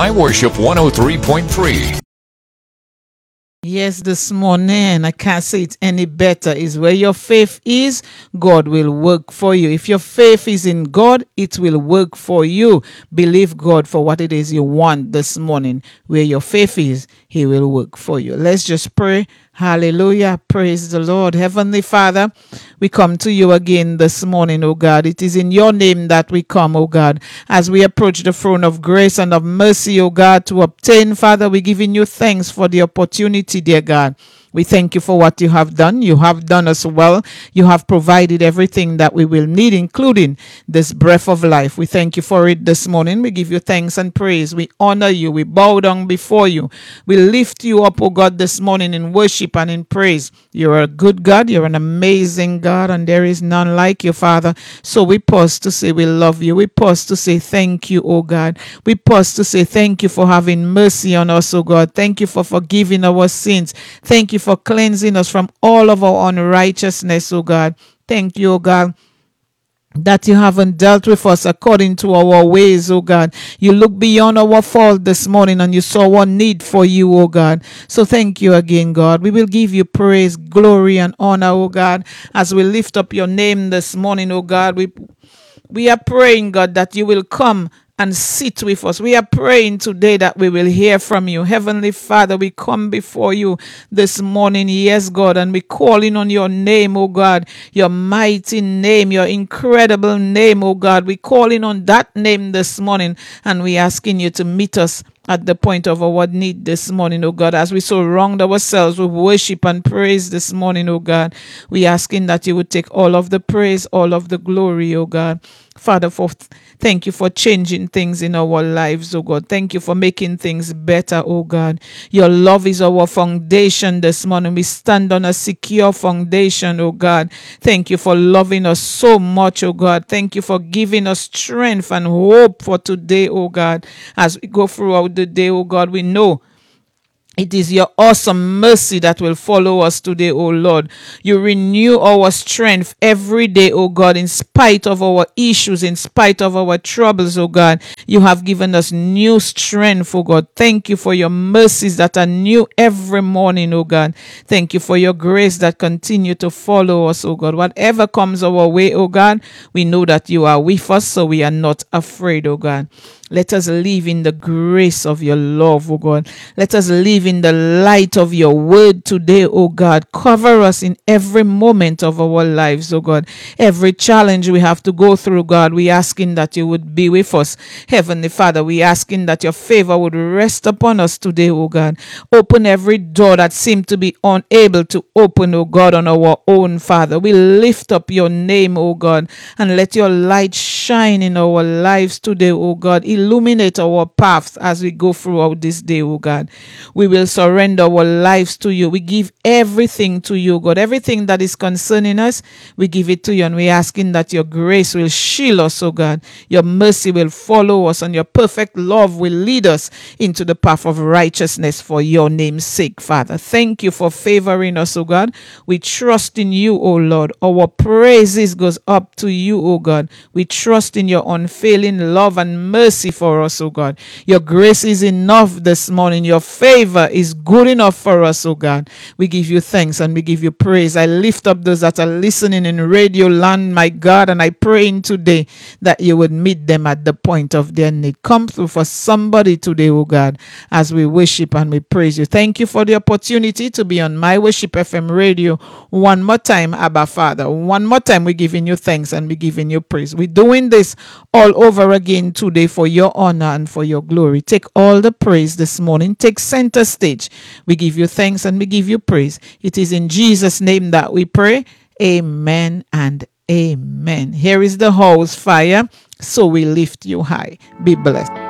My Worship 103.3. Yes, this morning, I can't say it any better, is where your faith is, God will work for you. If your faith is in God, it will work for you. Believe God for what it is you want this morning. Where your faith is, He will work for you. Let's just pray. Hallelujah. Praise the Lord. Heavenly Father, we come to you again this morning, oh God. It is in your name that we come, oh God, as we approach the throne of grace and of mercy, oh God, to obtain, Father, we're giving you thanks for the opportunity, dear God. We thank you for what you have done. You have done us well. You have provided everything that we will need, including this breath of life. We thank you for it this morning. We give you thanks and praise. We honor you. We bow down before you. We lift you up, oh God, this morning in worship and in praise. You're a good God. You're an amazing God, and there is none like you, Father. So we pause to say we love you. We pause to say thank you, oh God. We pause to say thank you for having mercy on us, oh God. Thank you for forgiving our sins. Thank you for cleansing us from all of our unrighteousness, oh God. Thank you, oh God, that you haven't dealt with us according to our ways, oh God. You look beyond our fault this morning and you saw our need for you, oh God. So thank you again, God. We will give you praise, glory, and honor, oh God, as we lift up your name this morning, oh God. We are praying, God, that you will come and sit with us. We are praying today that we will hear from you. Heavenly Father, we come before you this morning, yes, God, and we calling on your name, oh God, your mighty name, your incredible name, oh God. We calling on that name this morning, and we asking you to meet us at the point of our need this morning, oh God. As we so wronged ourselves with worship and praise this morning, oh God, we asking that you would take all of the praise, all of the glory, oh God. Father, thank you for changing things in our lives, oh God. Thank you for making things better, oh God. Your love is our foundation this morning. We stand on a secure foundation, oh God. Thank you for loving us so much, oh God. Thank you for giving us strength and hope for today, oh God. As we go throughout the day, oh God, we know it is your awesome mercy that will follow us today, O Lord. You renew our strength every day, O God, in spite of our issues, in spite of our troubles, O God. You have given us new strength, O God. Thank you for your mercies that are new every morning, O God. Thank you for your grace that continue to follow us, O God. Whatever comes our way, O God, we know that you are with us, so we are not afraid, O God. Let us live in the grace of your love, O God. Let us live in the light of your word today, O God. Cover us in every moment of our lives, O God. Every challenge we have to go through, God, we asking that you would be with us. Heavenly Father, we asking that your favor would rest upon us today, O God. Open every door that seemed to be unable to open, O God, on our own, Father. We lift up your name, O God, and let your light shine in our lives today, O God. Illuminate our paths as we go throughout this day, oh God. We will surrender our lives to you. We give everything to you, God. Everything that is concerning us, we give it to you, and we're asking that your grace will shield us, oh God. Your mercy will follow us, and your perfect love will lead us into the path of righteousness for your name's sake, Father. Thank you for favoring us, oh God. We trust in you, oh Lord. Our praises goes up to you, oh God. We trust in your unfailing love and mercy for us, oh God. Your grace is enough this morning. Your favor is good enough for us, oh God. We give you thanks and we give you praise. I lift up those that are listening in radio land, my God, and I pray in today that you would meet them at the point of their need. Come through for somebody today, oh God, as we worship and we praise you. Thank you for the opportunity to be on My Worship FM radio. One more time, Abba Father. One more time, we're giving you thanks and we're giving you praise. We're doing this all over again today for your honor and for your glory. Take all the praise this morning. Take center stage. We give you thanks and we give you praise. It is in Jesus' name that we pray. Amen and amen. Here is the house fire, so we lift you high. Be blessed.